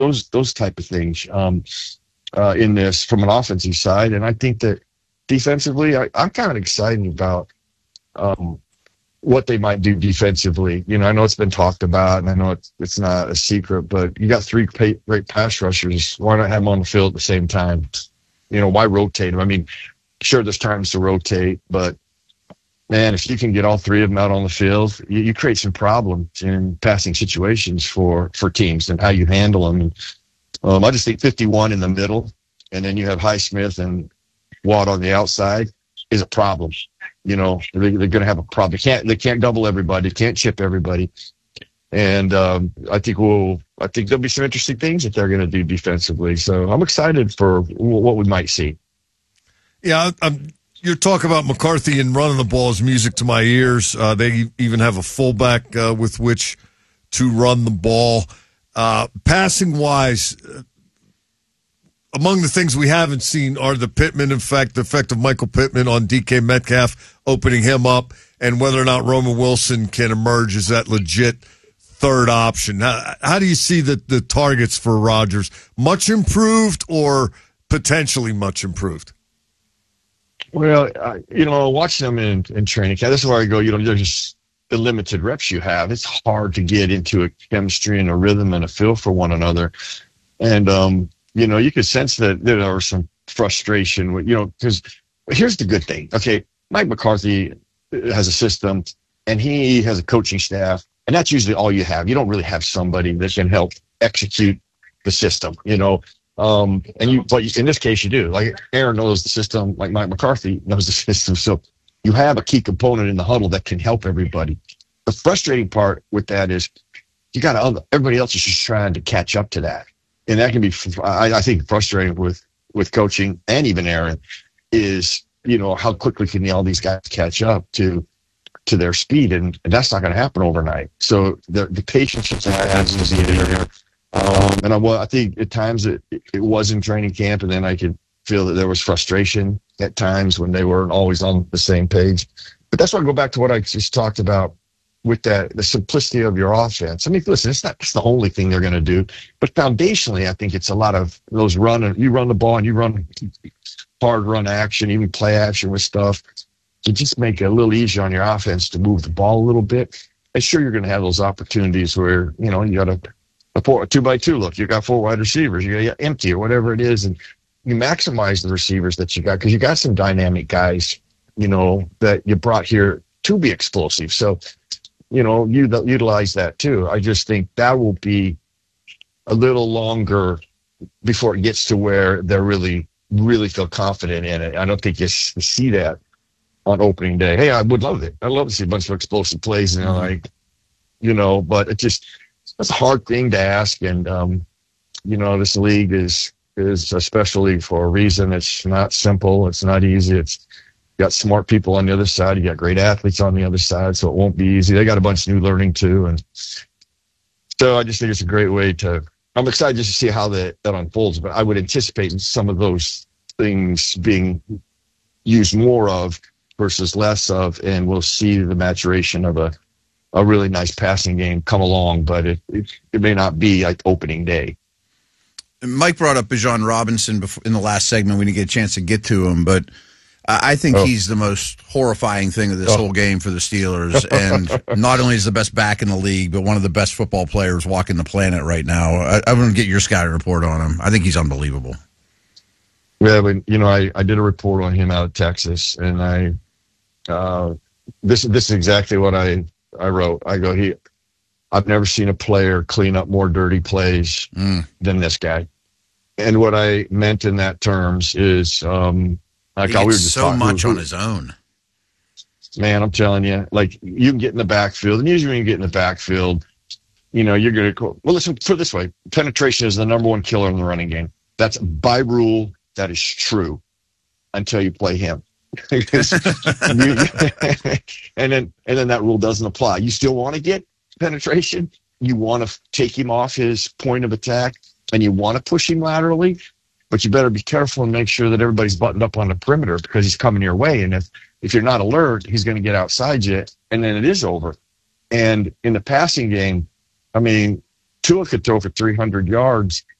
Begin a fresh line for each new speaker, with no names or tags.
those type of things in this from an offensive side. And I think that defensively, I'm kind of excited about what they might do defensively. You know, I know it's been talked about, and I know it's not a secret, but you got three great pass rushers. Why not have them on the field at the same time? You know, why rotate them? I mean, sure, there's times to rotate, but man, if you can get all three of them out on the field, you create some problems in passing situations for teams and how you handle them. And I just think 51 in the middle, and then you have Highsmith and Watt on the outside is a problem. You know, they're going to have a problem. They can't double everybody. They can't chip everybody. And I think there'll be some interesting things that they're going to do defensively. So I'm excited for what we might see.
Yeah, your talk about McCarthy and running the ball is music to my ears. They even have a fullback with which to run the ball. Passing-wise, among the things we haven't seen are the Pittman effect, the effect of Michael Pittman on DK Metcalf, opening him up, and whether or not Roman Wilson can emerge as that legit third option. How do you see the targets for Rodgers? Much improved or potentially much improved?
Well, watching them in training camp, this is where I go, there's just the limited reps you have. It's hard to get into a chemistry and a rhythm and a feel for one another. And, you could sense that there was some frustration, because here's the good thing. Okay, Mike McCarthy has a system, and he has a coaching staff, and that's usually all you have. You don't really have somebody that can help execute the system, but in this case you do. Like Aaron knows the system, like Mike McCarthy knows the system. So you have a key component in the huddle that can help everybody. The frustrating part with that is everybody else is just trying to catch up to that. And that can be, I think, frustrating with coaching and even Aaron is, how quickly can all these guys catch up to their speed, and that's not going to happen overnight. So the patience that I have is there. And I think at times it was in training camp, and then I could feel that there was frustration at times when they weren't always on the same page. But that's why I go back to what I just talked about with the simplicity of your offense. I mean, listen, it's the only thing they're going to do, but foundationally, I think it's a lot of those you run the ball and you run hard run action, even play action with stuff to just make it a little easier on your offense to move the ball a little bit. And sure, you're going to have those opportunities where, you got a 2x2 look, you got 4 wide receivers, you got empty or whatever it is. And you maximize the receivers that you got, because you got some dynamic guys, that you brought here to be explosive. So, you utilize that too. I just think that will be a little longer before it gets to where they really, really feel confident in it. I don't think you see that on opening day. Hey, I would love it. I'd love to see a bunch of explosive plays, but that's a hard thing to ask. And, this league is a special league for a reason. It's not simple. It's not easy. It's got smart people on the other side. You got great athletes on the other side, so it won't be easy. They got a bunch of new learning too. And so I just think it's a great way I'm excited just to see how that unfolds, but I would anticipate some of those things being used more of versus less of, and we'll see the maturation of a really nice passing game come along, but it may not be like opening day.
Mike brought up Bijan Robinson in the last segment. We didn't get a chance to get to him, but I think he's the most horrifying thing of this whole game for the Steelers. And not only is the best back in the league, but one of the best football players walking the planet right now. I want to get your scouting report on him. I think he's unbelievable.
Yeah, but, I did a report on him out of Texas, and this is exactly what I wrote. I go, I've never seen a player clean up more dirty plays than this guy. And what I meant in that terms is,
he gets so much on his own.
Man, I'm telling you, like, you can get in the backfield, and usually when you get in the backfield, you're going to go, well, listen, put it this way. Penetration is the number one killer in the running game. That's by rule. That is true until you play him. and then that rule doesn't apply. You still want to get penetration. You want to take him off his point of attack, and you want to push him laterally, but you better be careful and make sure that everybody's buttoned up on the perimeter, because he's coming your way. And if you're not alert, he's going to get outside you, and then it is over. And in the passing game, I mean, Tua could throw for 300 yards